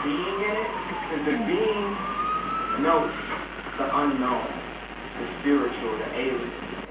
being in it, because the being knows the unknown, the spiritual, the alien.